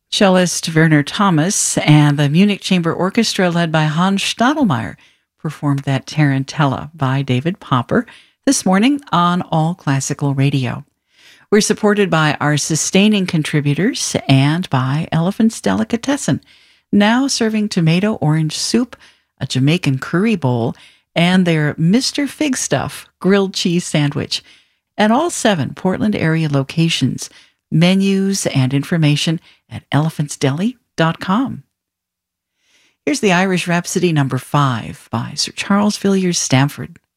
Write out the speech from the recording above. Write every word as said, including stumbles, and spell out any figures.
Cellist Werner Thomas and the Munich Chamber Orchestra led by Hans Stadelmeier performed that Tarantella by David Popper this morning on All Classical Radio. We're supported by our sustaining contributors and by Elephant's Delicatessen, now serving tomato orange soup, a Jamaican curry bowl, and their Mister Fig Stuff grilled cheese sandwich. At all seven Portland area locations, menus and information at elephants deli dot com. Here's the Irish Rhapsody number five by Sir Charles Villiers Stamford.